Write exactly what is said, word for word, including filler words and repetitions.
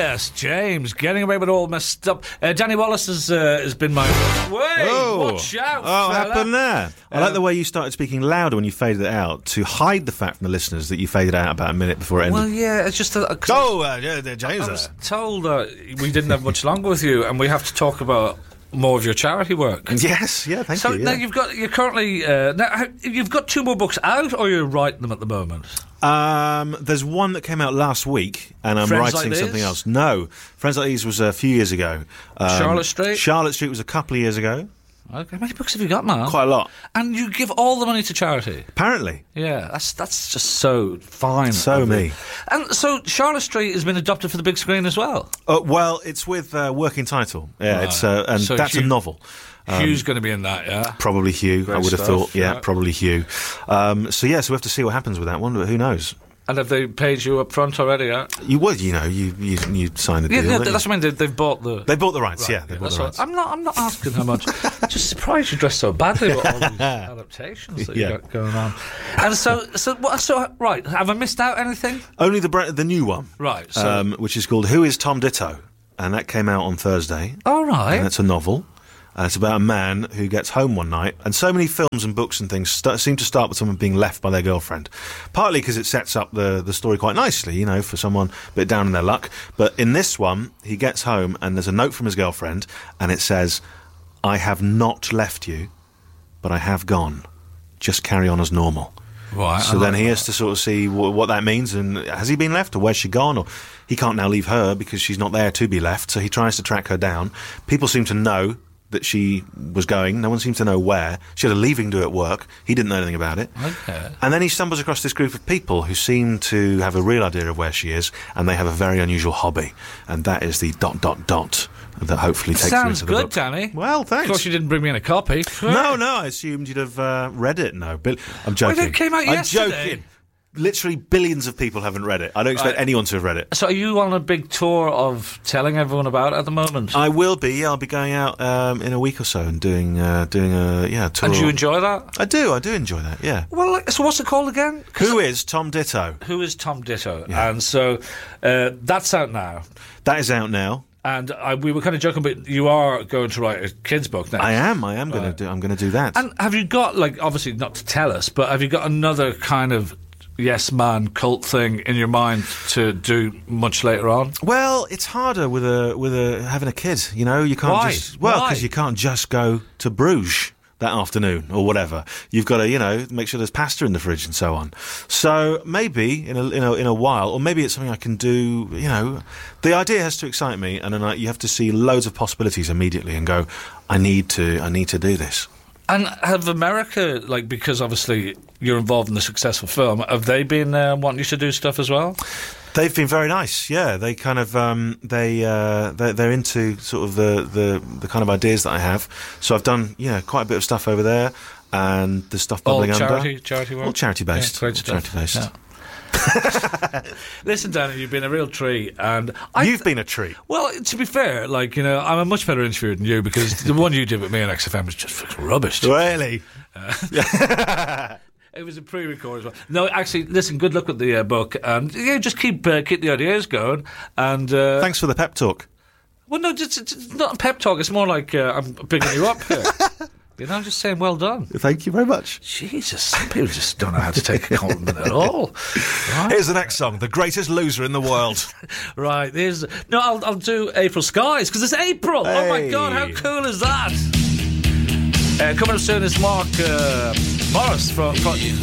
yes, James, getting away with all messed up. Uh, Danny Wallace has, uh, has been my... Wait, Oh. watch out, Oh, what fella. happened there? I Um, like the way you started speaking louder when you faded it out to hide the fact from the listeners that you faded out about a minute before it ended. Well, yeah, it's just that... oh, uh, yeah, yeah, James. I was there. told uh, we didn't have much longer with you, and we have to talk about more of your charity work. Yes, yeah, thank So you. now Yeah. you've got you're currently uh, now how- you've got two more books out, or you're writing them at the moment. Um, there's one that came out last week, and I'm Friends writing Like something These? else. No, Friends Like These was a few years ago. Um, Charlotte Street? Charlotte Street was a couple of years ago. Okay, how many books have you got, man? Quite a lot, And you give all the money to charity. apparently. Yeah, that's that's just so fine. So of you. me. And so Charlotte Street has been adopted for the big screen as well. Uh, well, it's with uh, working title. Yeah, Right. it's uh, and So that's Hugh- a novel. Um, Hugh's going to be in that, yeah. Probably Hugh, Great I would have stuff, thought. Yeah, yeah. probably Hugh. Um, so, yeah, so we have to see what happens with that one, but who knows? And have they paid you up front already? Yeah, You would, you know, you you, you signed the yeah, deal. yeah didn't you? that's what I mean. They, they've bought the. They bought the rights, Right, yeah. They bought that's the what- rights. I'm not. I'm not asking how much. Just surprised you dressed so badly with all these adaptations that Yeah. you got going on. And so, so what? So right, have I missed out anything? Only the bra- the new one, Right. So, um, which is called Who is Tom Ditto? And that came out on Thursday. all right. And it's a novel. Uh, it's about a man who gets home one night, and so many films and books and things st- seem to start with someone being left by their girlfriend. Partly because it sets up the, the story quite nicely, you know, for someone a bit down in their luck. But in this one, he gets home, and there's a note from his girlfriend, and it says, I have not left you, but I have gone. Just carry on as normal. Right. So I then like he that. has to sort of see w- what that means, and has he been left, or where's she gone, or he can't now leave her because she's not there to be left, so he tries to track her down. People seem to know that she was going. No one seems to know where. She had a leaving do at work. He didn't know anything about it. Okay. And then he stumbles across this group of people who seem to have a real idea of where she is, and they have a very unusual hobby, and that is the dot, dot, dot that hopefully takes Sounds you into the good, book. Danny. Well, Of thanks. course, you didn't bring me in a copy. No, no, I assumed you'd have uh, read it. No, Bill, I'm joking. Well, it came out I'm yesterday. joking. Literally billions of people haven't read it. I don't expect Right. anyone to have read it. So, are you on a big tour of telling everyone about it at the moment? I will be. Yeah, I'll be going out um, in a week or so and doing uh, doing a yeah tour. and do you enjoy that? I do. I do enjoy that. Yeah. Well, like, so what's it called again? 'Cause Who is Tom Ditto? Who is Tom Ditto? Yeah. And so uh, that's out now. That is out now. And I, we were kind of joking, but you are going to write a kids' book now. I am. I am going to do. I'm going to do that. And have you got, like, obviously not to tell us, but have you got another kind of yes man cult thing in your mind to do much later on? Well, it's harder with a with a having a kid. You know, you can't Why? just well Why? because you can't just go to Bruges that afternoon or whatever. You've got to, you know, make sure there's pasta in the fridge and so on. So maybe in a in a in a while, or maybe it's something I can do. You know, the idea has to excite me, and then I, you have to see loads of possibilities immediately and go, I need to I need to do this. And have America, like, because obviously you're involved in a successful film, have they been uh, wanting you to do stuff as well? They've been very nice, yeah. They kind of um, they uh, they're, they're into sort of the, the the kind of ideas that I have. So I've done yeah quite a bit of stuff over there, and the stuff All bubbling charity, under. charity work? All charity based, Yeah, great stuff. charity based. Yeah. Listen, Danny, you've been a real treat, and I You've been a treat. Well, to be fair, like, you know, I'm a much better interviewer than you because the one you did with me on X F M was just fucking rubbish. Really? It was a pre-record as well. No, actually, listen. Good luck with the uh, book, and yeah, just keep uh, keep the ideas going. And uh, Thanks for the pep talk. well, no, it's, it's not a pep talk. It's more like uh, I'm bigging you up here. You know, I'm just saying, well done. Thank you very much. Jesus, some people just don't know how to take a compliment at all. Right? Here's the next song, The Greatest Loser in the World. Right, there's no. I'll, I'll do April Skies because it's April. Oh my Hey. God, how cool is that? Uh, coming up soon is Mark uh, Morris from, from